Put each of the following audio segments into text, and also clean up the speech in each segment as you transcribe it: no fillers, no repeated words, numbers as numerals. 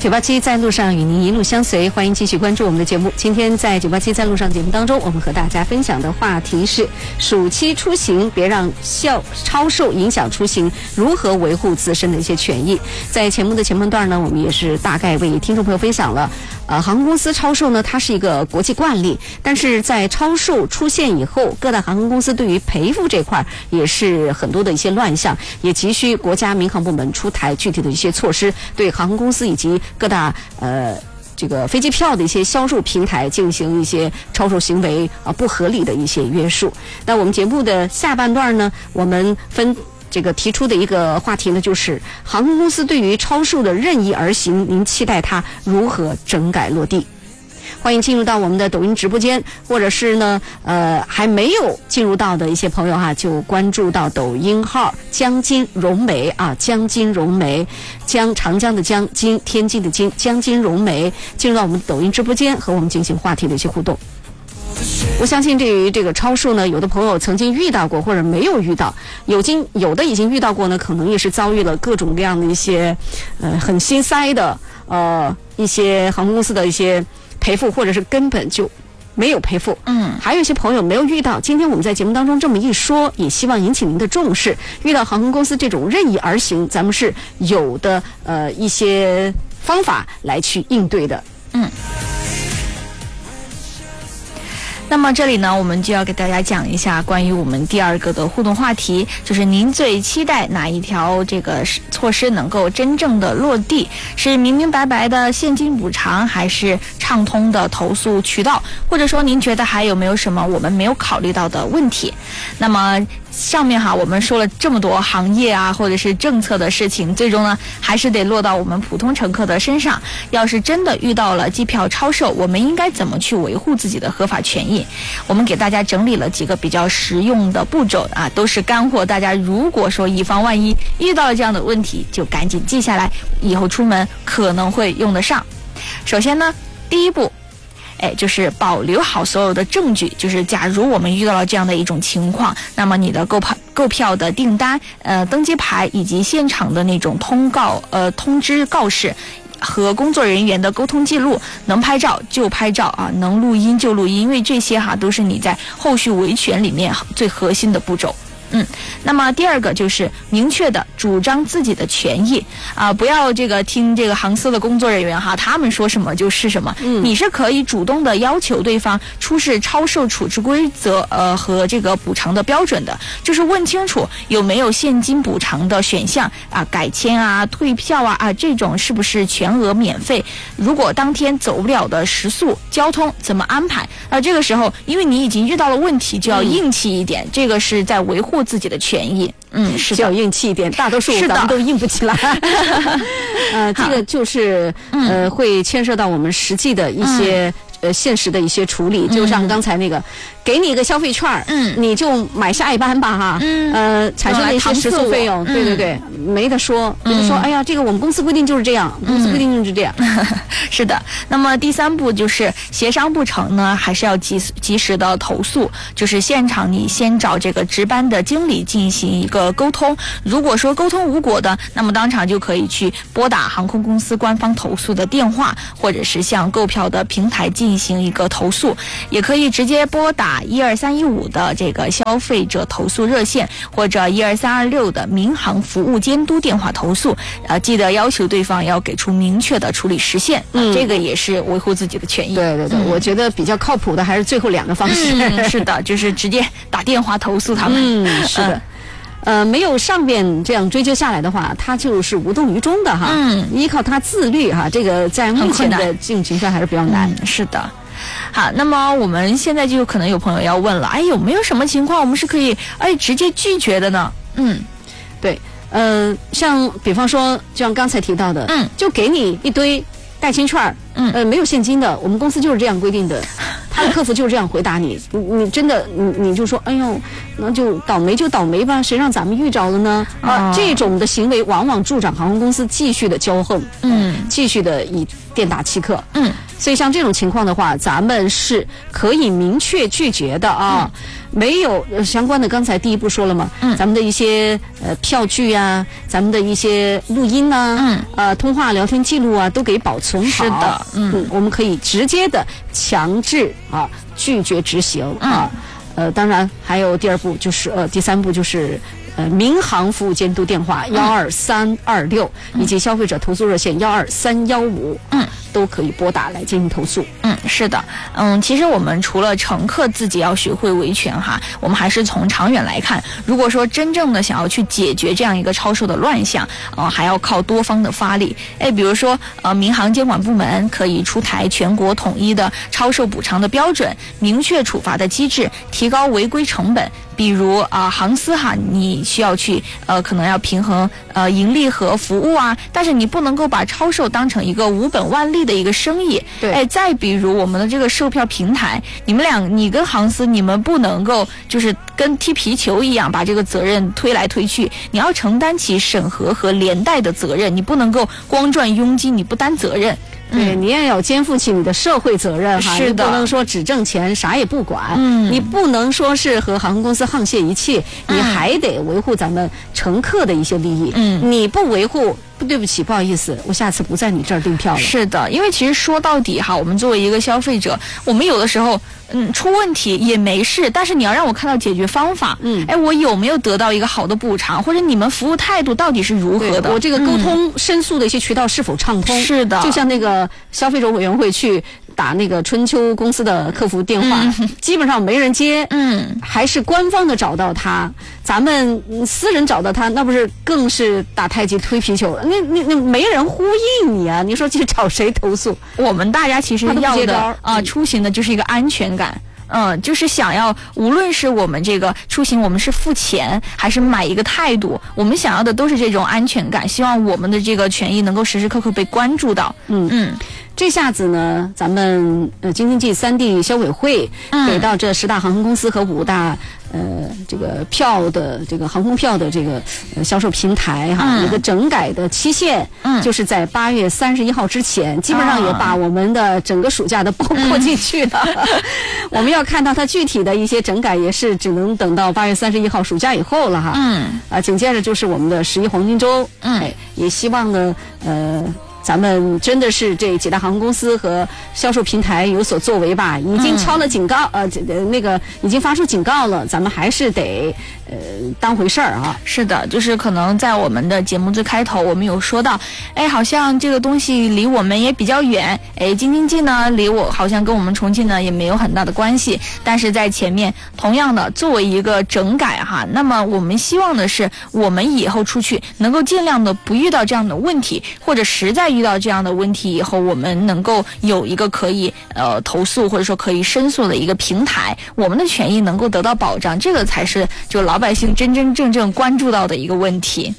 987在路上与您一路相随，欢迎继续关注我们的节目。今天在987在路上节目当中，我们和大家分享的话题是暑期出行别让超售影响出行，如何维护自身的一些权益。在节目的前半段呢，我们也是大概为听众朋友分享了航空公司超售呢，它是一个国际惯例，但是在超售出现以后，各大航空公司对于赔付这块也是很多的一些乱象，也急需国家民航部门出台具体的一些措施，对航空公司以及各大这个飞机票的一些销售平台进行一些超售行为不合理的一些约束。那我们节目的下半段呢，我们提出的一个话题呢，就是航空公司对于超售的任意而行，您期待它如何整改落地？欢迎进入到我们的抖音直播间，或者是呢还没有进入到的一些朋友就关注到抖音号江津融媒江津融媒，江长江的江，津天津的津，江津融媒，进入到我们抖音直播间和我们进行话题的一些互动。我相信对于这个超售呢，有的朋友曾经遇到过，或者没有遇到，有的已经遇到过呢，可能也是遭遇了各种各样的一些很心塞的一些航空公司的一些赔付，或者是根本就没有赔付。还有一些朋友没有遇到，今天我们在节目当中这么一说，也希望引起您的重视。遇到航空公司这种任意而行，咱们是有的一些方法来去应对的。 那么这里呢，我们就要给大家讲一下关于我们第二个的互动话题，就是您最期待哪一条这个措施能够真正的落地？是明明白白的现金补偿，还是畅通的投诉渠道？或者说您觉得还有没有什么我们没有考虑到的问题？那么上面我们说了这么多行业或者是政策的事情，最终呢还是得落到我们普通乘客的身上。要是真的遇到了机票超售，我们应该怎么去维护自己的合法权益？我们给大家整理了几个比较实用的步骤都是干货，大家如果说以防万一遇到了这样的问题，就赶紧记下来，以后出门可能会用得上。首先呢，第一步就是保留好所有的证据，就是假如我们遇到了这样的一种情况，那么你的购票的订单、登机牌以及现场的那种通知告示和工作人员的沟通记录，能拍照就拍照能录音就录音，因为这些都是你在后续维权里面最核心的步骤。那么第二个就是明确的主张自己的权益不要听这个航司的工作人员他们说什么就是什么。你是可以主动的要求对方出示超售处置规则和这个补偿的标准的，就是问清楚有没有现金补偿的选项改签退票这种是不是全额免费？如果当天走不了的食宿交通怎么安排？这个时候因为你已经遇到了问题，就要硬气一点，这个是在维护自己的权益。是的， 就要硬气一点，大多数咱们都硬不起来。这个就是会牵涉到我们实际的一些现实的一些处理，就像刚才那个给你一个消费券你就买下一班吧产生了一些食宿费用，对，没得说，哎呀，这个我们公司规定就是这样，公司规定就是这样。 是的。那么第三步就是协商不成呢，还是要及时的投诉，就是现场你先找这个值班的经理进行一个沟通，如果说沟通无果的，那么当场就可以去拨打航空公司官方投诉的电话，或者是向购票的平台进行一个投诉，也可以直接拨打12315的这个消费者投诉热线，或者12326的民航服务监督电话投诉。记得要求对方要给出明确的处理时限，这个也是维护自己的权益。 对，我觉得比较靠谱的还是最后两个方式。 是的，就是直接打电话投诉他们。 是的。没有上边这样追究下来的话，他就是无动于衷的依靠他自律这个在目前的境情上还是比较难。 是的。好，那么我们现在就可能有朋友要问了，有没有什么情况我们是可以直接拒绝的呢？ 对，像比方说，就像刚才提到的，就给你一堆代金券，没有现金的，我们公司就是这样规定的。他的客服就是这样回答你，你真的你就说，哎呦，那就倒霉吧，谁让咱们遇着了呢？这种的行为往往助长航空公司继续的骄横，继续的以店打欺客，所以像这种情况的话，咱们是可以明确拒绝的没有相关的，刚才第一步说了嘛，咱们的一些票据啊，咱们的一些录音啊，通话聊天记录啊，都给保存好。 是的， 我们可以直接的强制拒绝执行当然还有第三步就是民航服务监督电话12326以及消费者投诉热线12315，都可以拨打来进行投诉。 是的，其实我们除了乘客自己要学会维权哈，我们还是从长远来看，如果说真正的想要去解决这样一个超售的乱象，还要靠多方的发力。比如说民航监管部门可以出台全国统一的超售补偿的标准，明确处罚的机制，提高违规成本。比如航司你需要去可能要平衡盈利和服务啊，但是你不能够把超售当成一个无本万利的一个生意。 对， 再比如我们的这个售票平台，你跟航司你们不能够就是跟踢皮球一样把这个责任推来推去，你要承担起审核和连带的责任，你不能够光赚佣金你不担责任。 对，你也要肩负起你的社会责任哈， 是的， 你不能说只挣钱啥也不管，你不能说是和航空公司沆瀣一气，你还得维护咱们乘客的一些利益，你不维护，对不起，不好意思，我下次不在你这儿订票了。 是的，因为其实说到底我们作为一个消费者，我们有的时候出问题也没事，但是你要让我看到解决方法，我有没有得到一个好的补偿，或者你们服务态度到底是如何的， 我这个沟通申诉的一些渠道是否畅通。 是的， 就像那个消费者委员会去打那个春秋公司的客服电话，基本上没人接，还是官方的找到他，咱们私人找到他，那不是更是打太极推皮球，那没人呼应你啊，你说去找谁投诉？ 我们大家其实要的出行的就是一个安全感。就是想要，无论是我们这个出行，我们是付钱还是买一个态度，我们想要的都是这种安全感，希望我们的这个权益能够时时刻刻被关注到。 这下子呢，咱们京津冀3地消委会给到这10大航空公司和5大这个票的这个航空票的这个销售平台一个整改的期限，就是在8月31号之前，基本上也把我们的整个暑假都包括进去了。我们要看到它具体的一些整改，也是只能等到8月31号暑假以后了哈。紧接着就是我们的11黄金周，也希望呢咱们真的是这几大航空公司和销售平台有所作为吧，已经敲了警告，已经发出警告了，咱们还是得当回事儿啊。 是的，就是可能在我们的节目最开头，我们有说到，好像这个东西离我们也比较远，京津冀呢离我好像跟我们重庆呢也没有很大的关系，但是在前面同样的作为一个整改那么我们希望的是，我们以后出去能够尽量的不遇到这样的问题，或者实在遇到这样的问题以后，我们能够有一个可以投诉或者说可以申诉的一个平台，我们的权益能够得到保障，这个才是就老百姓真真正正关注到的一个问题。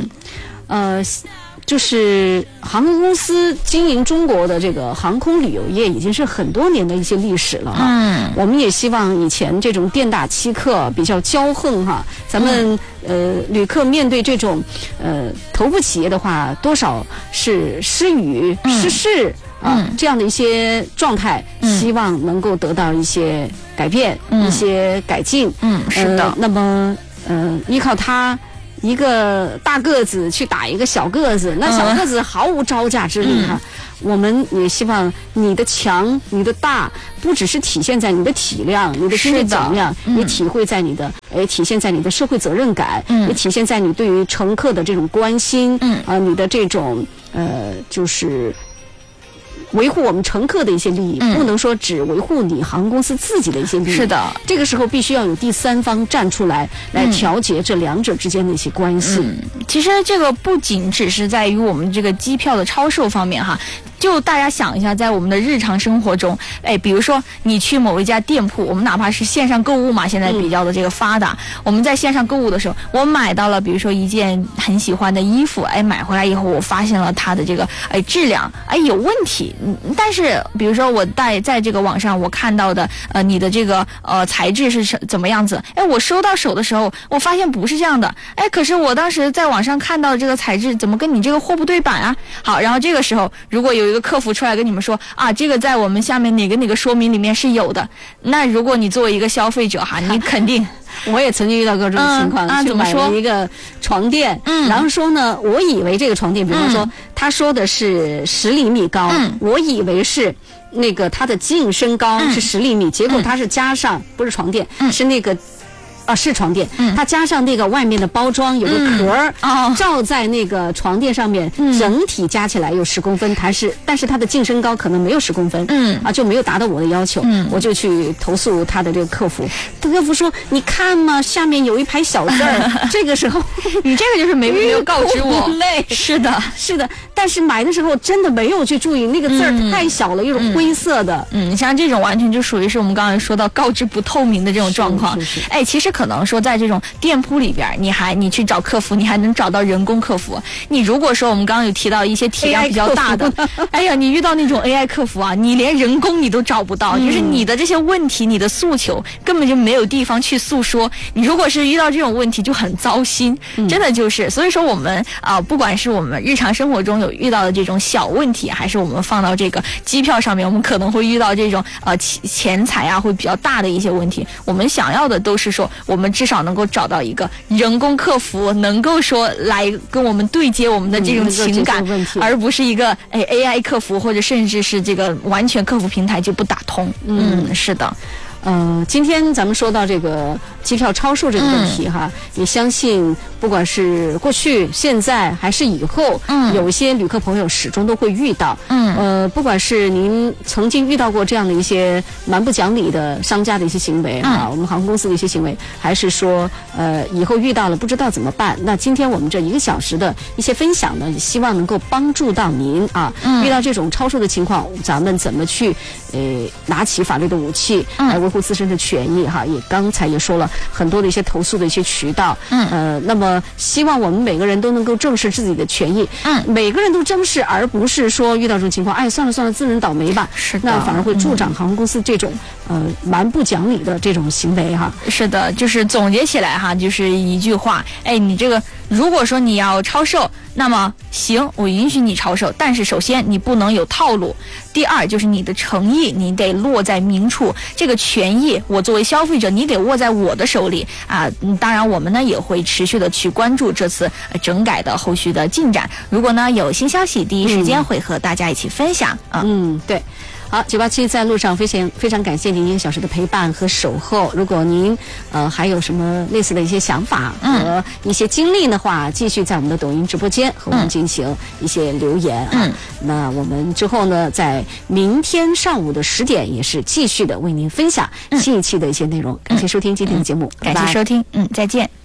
就是航空公司经营中国的这个航空旅游业已经是很多年的一些历史了我们也希望以前这种店大欺客比较骄横咱们旅客面对这种头部企业的话，多少是失语失势这样的一些状态，希望能够得到一些改变，一些改进。 是的。 那么依靠它一个大个子去打一个小个子，那小个子毫无招架之力我们也希望你的强你的大不只是体现在你的体量你的经济总量，也体现在你的社会责任感，也体现在你对于乘客的这种关心，你的这种就是维护我们乘客的一些利益，不能说只维护你航空公司自己的一些利益。 是的， 这个时候必须要有第三方站出来调节这两者之间的一些关系。 其实这个不仅只是在于我们这个机票的超售方面就大家想一下，在我们的日常生活中，比如说你去某一家店铺，我们哪怕是线上购物嘛，现在比较的这个发达，我们在线上购物的时候，我买到了比如说一件很喜欢的衣服，买回来以后我发现了它的这个质量有问题，但是比如说我在这个网上我看到的你的这个材质是怎么样子，我收到手的时候我发现不是这样的，可是我当时在网上看到的这个材质怎么跟你这个货不对版啊？好，然后这个时候如果有一个客服出来跟你们说啊，这个在我们下面哪个说明里面是有的，那如果你作为一个消费者哈，你肯定。 我也曾经遇到过这种情况，去买了一个床垫，然后说呢，我以为这个床垫，比方说他说的是10厘米高，我以为是那个它的净身高是10厘米，结果它是加上不是床垫，是那个。是床垫，它加上那个外面的包装有个壳儿，罩在那个床垫上面，整体加起来有10公分，但是它的净身高可能没有10公分，就没有达到我的要求，我就去投诉他的这个客服，客服说你看嘛，下面有一排小字儿，这个时候你这个就是没有告知我， 累，是的，但是买的时候真的没有去注意那个字儿太小了，又是灰色的， 像这种完全就属于是我们刚才说到告知不透明的这种状况，哎，其实可能说在这种店铺里边，你去找客服，你还能找到人工客服。你如果说我们刚刚有提到一些体量比较大的，哎呀，你遇到那种 AI 客服啊，你连人工你都找不到，就是你的这些问题、你的诉求根本就没有地方去诉说。你如果是遇到这种问题，就很糟心，真的就是。所以说我们不管是我们日常生活中有遇到的这种小问题，还是我们放到这个机票上面，我们可能会遇到这种钱财啊会比较大的一些问题，我们想要的都是说我们至少能够找到一个人工客服，能够说来跟我们对接我们的这种情感，而不是一个AI 客服，或者甚至是这个完全客服平台就不打通。是的。 今天咱们说到这个机票超售这个问题哈，也相信不管是过去、现在还是以后，有一些旅客朋友始终都会遇到。不管是您曾经遇到过这样的一些蛮不讲理的商家的一些行为啊，我们航空公司的一些行为，还是说以后遇到了不知道怎么办，那今天我们这1个小时的一些分享呢，也希望能够帮助到您啊。遇到这种超售的情况，咱们怎么去拿起法律的武器来维护自身的权益哈，也刚才也说了很多的一些投诉的一些渠道，那么希望我们每个人都能够正视自己的权益，每个人都正视，而不是说遇到这种情况，哎，算了，自认倒霉吧， 是的， 那反而会助长航空公司这种蛮不讲理的这种行为哈。 是的，就是总结起来哈，就是一句话，哎，你这个如果说你要超售，那么行，我允许你超售，但是首先你不能有套路，第二就是你的诚意你得落在明处，这个权益我作为消费者你得握在我的手里啊。当然我们呢也会持续的去关注这次整改的后续的进展，如果呢有新消息第一时间会和大家一起分享对。好，987在路上，非常感谢您1个小时的陪伴和守候。如果您还有什么类似的一些想法和一些经历的话，继续在我们的抖音直播间和我们进行一些留言啊。那我们之后呢，在明天上午的10点也是继续的为您分享新一期的一些内容。感谢收听今天的节目， 感谢收听，再见。